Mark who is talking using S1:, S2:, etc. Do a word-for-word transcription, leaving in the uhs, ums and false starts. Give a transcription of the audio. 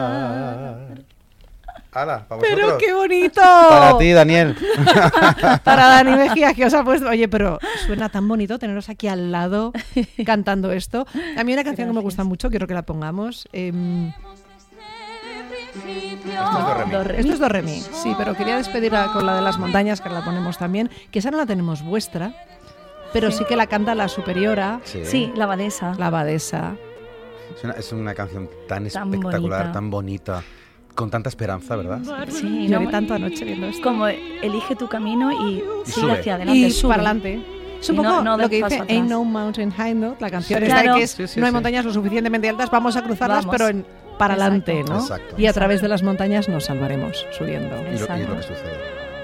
S1: ¡Hala, para
S2: ¡Pero
S1: vosotros!
S2: qué bonito!
S1: Para ti, Daniel.
S2: Para Dani Mejías, que os ha puesto... Oye, pero suena tan bonito teneros aquí al lado cantando esto. A mí una canción Gracias. que me gusta mucho, quiero que la pongamos. Eh...
S1: Esto es do re mi.
S2: Esto es do re mi, sí, pero quería despedir a, con la de las montañas, que la ponemos también, que esa no la tenemos vuestra, pero sí, sí que la canta la superiora.
S3: Sí, sí, la abadesa.
S2: La abadesa.
S1: Es una, es una canción tan,
S3: tan
S1: espectacular,
S3: bonita.
S1: tan bonita, con tanta esperanza, ¿verdad?
S3: Sí,
S2: lloré
S3: no,
S2: tanto anoche viendo esto.
S3: Como elige tu camino y,
S1: y
S3: sigue
S1: sube.
S3: hacia adelante,
S2: y
S3: sube.
S2: para adelante. Es un
S3: y
S2: poco
S3: no, no
S2: lo que dice
S3: atrás.
S2: Ain't No Mountain High Enough, la canción
S3: Sí,
S2: esta
S3: claro.
S2: que es
S1: sí, sí,
S2: no hay
S1: sí.
S2: montañas lo suficientemente altas, vamos a cruzarlas,
S3: Vamos.
S2: pero en, para adelante, ¿no?
S1: Exacto.
S2: Y a través de las montañas nos salvaremos subiendo.
S1: Y lo, y lo que sucede.